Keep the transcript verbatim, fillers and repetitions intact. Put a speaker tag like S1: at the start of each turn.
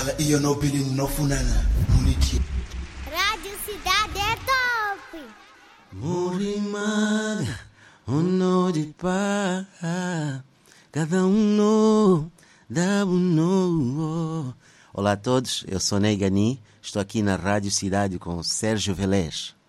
S1: Ala iyo no pili no funana muniti.
S2: Rádio Cidade é top.
S3: Murimaga, uno de pá, cada um no, dá um no. Olá a todos, eu sou Ney Gani, estou aqui na Rádio Cidade com Sérgio Velez.